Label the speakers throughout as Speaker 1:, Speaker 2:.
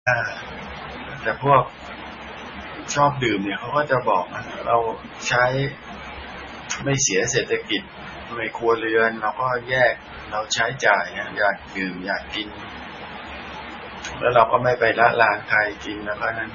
Speaker 1: แต่พวกชอบดื่มเนี่ยเขาก็จะบอกเราใช้ไม่เสียเศรษฐกิจในครัวเรือนเราก็แยกเราใช้จ่ายอยากดื่มอยากกินแล้วเราก็ไม่ไปละลานใครกินแล้วก็นั้น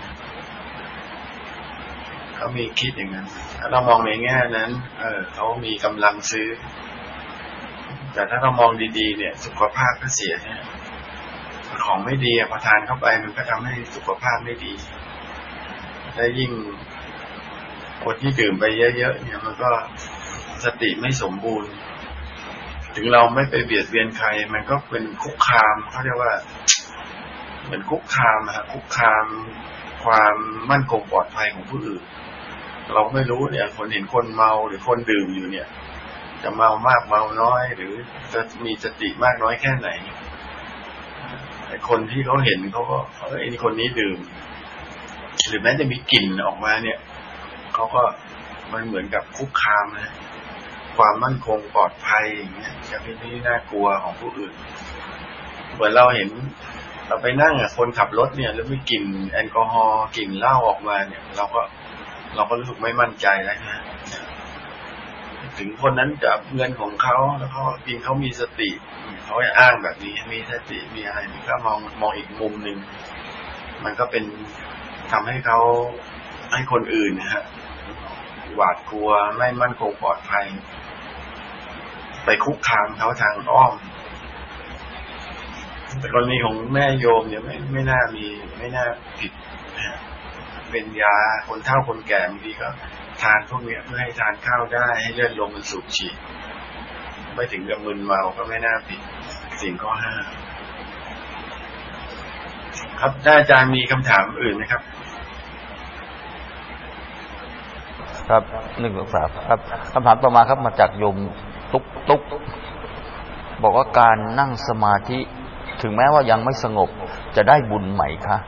Speaker 1: เขามีคิดอย่างนั้นถ้าเรามองในแง่นั้นเขามีกำลังซื้อแต่ถ้าเรามองดีๆเนี่ยสุขภาพก็เสียเนี่ยของไม่ดีพอทานเข้าไปมันก็ทำให้สุขภาพไม่ดีและยิ่งคนที่ดื่มไปเยอะๆเนี่ยมันก็สติไม่สมบูรณ์ถึงเราไม่ไปเบียดเบียนใครมันก็เป็นคุกคามเขาเรียกว่าเหมือนคุกคามคุกคามความมั่นคงปลอดภัยของผู้อื่นเราไม่รู้เนี่ยคนเห็นคนเมาหรือคนดื่มอยู่เนี่ยจะเมามากเมาน้อยหรือจะมีสติมากน้อยแค่ไหนไอ้คนที่เขาเห็นเขาก็ไอ้คนนี้ดื่มหรือแม้จะมีกลิ่นออกมาเนี่ยเขาก็มันเหมือนกับคุกคามนะความมั่นคงปลอดภัยอย่างเงี้ยจะเป็นที่น่ากลัวของผู้อื่นเหมือนเราเห็นเราไปนั่งคนขับรถเนี่ยแล้วมีกลิ่นแอลกอฮอล์กลิ่นเหล้าออกมาเนี่ยเราก็รู้สึกไม่มั่นใจแล้วนะถึงคนนั้นจะเงินของเขาแล้วเขาจริงเขามีสติเขาอ้างแบบนี้มีสติมีอะไรมันก็มองอีกมุมหนึ่งมันก็เป็นทำให้เขาให้คนอื่นนะฮะหวาดกลัวไม่มั่นคงปลอดภัยไปคุกคามเขาทางอ้อมแต่กรณีของแม่โยมเนี่ยไม่น่าผิดนะเป็นยาคนเฒ่าคนแก่บางทีก็ทานพวกนี้เพื่อให้ทานข้าวได้ให้เลือดลมมันสูบฉีดไม่ถึงกับมึนเมาก็ไม่น่าผิดสิ่งข้อห้าครับอาจารย์มีคำถามอื่นไหมครับ
Speaker 2: ครับ1-3ครับคำถามต่อมาครับมาจากโยมตุ๊กบอกว่าการนั่งสมาธิถึงแม้ว่ายังไม่สงบจะได้บุญไหมคะ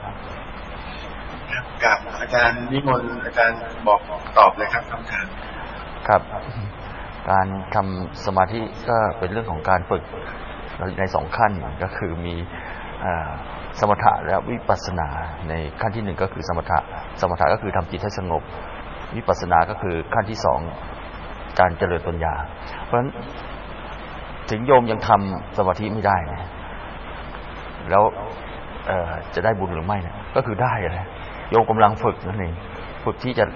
Speaker 1: กับอาจารย์นิมนต์อาจารย์บอกตอบเลยครับคำถาม
Speaker 2: ครับการทำสมาธิก็เป็นเรื่องของการฝึกใน2ขั้นก็คือมีสมถะและวิปัสสนาในขั้นที่1ก็คือสมถะก็คือทำจิตให้สงบวิปัสสนาก็คือขั้นที่2การเจริญปัญญาเพราะฉะนั้นถึงโยมยังทำสมาธิไม่ได้นะแล้วจะได้บุญหรือไม่เนี่ยก็คือได้เลยโยมกำลังฝึกนั่นเองฝึกที่จะ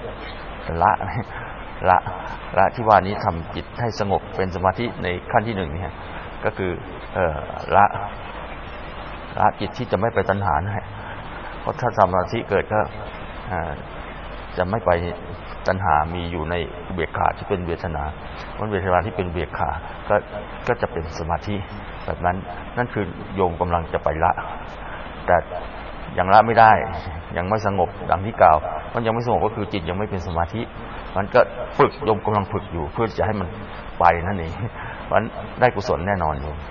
Speaker 2: ละที่ว่านี้ทำจิตให้สงบเป็นสมาธิในขั้นที่1เนี่ยก็คือละจิตที่จะไม่ไปตัณหาให้เพราะถ้าสมาธิเกิดก็จะไม่ไปตัณหามีอยู่ในอุเบกขาที่เป็นเวทนาวันเวทนาที่เป็นอุเบกขาก็จะเป็นสมาธิแบบนั้นนั่นคือโยมกำลังจะไปละแต่ยังละไม่ได้ยังไม่สงบดังที่กล่าวมันยังไม่สงบก็คือจิตยังไม่เป็นสมาธิมันก็ฝึกโยมกำลังฝึกอยู่เพื่อจะให้มันไปนั่นเองมันได้กุศลแน่นอนโยม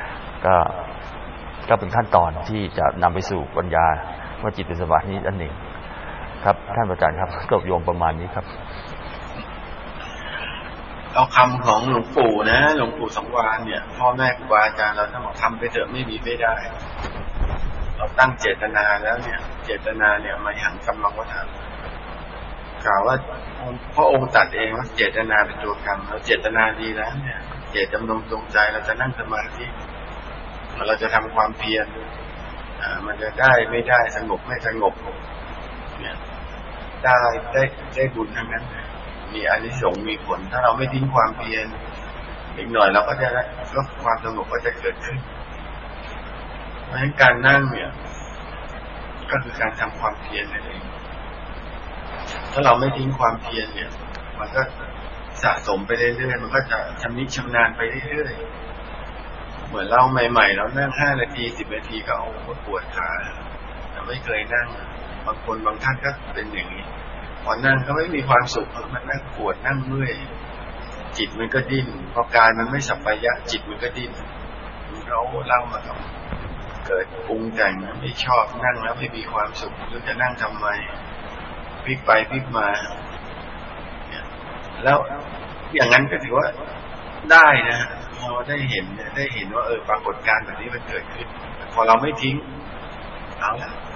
Speaker 2: ก็เป็นขั้นตอนที่จะนำไปสู่ปัญญาว่าจิตเป็นสมาธินั่นเองครับท่านอาจารย์ครับกับโยมประมาณนี้ครับ
Speaker 1: เอาคำของหลวงปู่นะหลวงปู่สังวาลเนี่ยพ่อแม่ครูบาอาจารย์เราทั้งหมดทำไปเถอะไม่มีไม่ได้เราตั้งเจตนาแล้วเนี่ยเจตนาเนี่ยมาหังกำลังวัฏฏะกล่าวว่าพระองค์ตรัสเองว่าเจตนาเป็นตัวกรรมเราเจตนาดีแล้วเนี่ยเจตจำนงจงใจเราจะนั่งสมาธิเราจะทำความเพียรมันจะได้ไม่ได้สงบไม่สงบเนี่ยได้บุญทั้งนั้นมีอานิสงส์มีผลถ้าเราไม่ทิ้งความเพียรอีกหน่อยเราก็จะก็ความสงบก็จะเกิดขึ้นเพราะฉะนั้นการนั่งเนี่ยก็คือการทำความเพียรนั่นเองถ้าเราไม่ทิ้งความเพียรเนี่ยมันก็สะสมไปเรื่อยๆมันก็จะชำนิชำนาญไปเรื่อยๆเหมือนเราใหม่ๆเรานั่ง5 นาที10 นาทีก็โอ้โหปวดขาแต่ไม่เคยนั่งบางคนบางท่านก็เป็นอย่างนี้พอนั่งก็ไม่มีความสุขมันนั่งปวดนั่งเมื่อยจิตมันก็ดิ้นพอกายมันไม่สัปปายะจิตมันก็ดิ้นเราเล่ามาครับเกิดปรุงแต่งไม่ชอบนั่งแล้วไม่มีความสุขแล้วจะนั่งทำไมพลิกไปพลิกมาแล้วอย่างนั้นก็ถือว่าได้นะพอได้เห็นว่าปรากฏการณ์แบบนี้มันเกิดขึ้นพอเราไม่ทิ้งเอาละ